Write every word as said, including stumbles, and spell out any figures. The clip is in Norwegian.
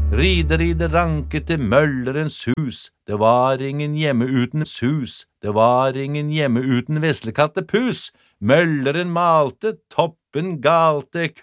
Ride, ride, ranke til møllerens hus, det var ingen hjemme uten sus, det var ingen hjemme uten veslekattepus, mølleren malte, toppen galte,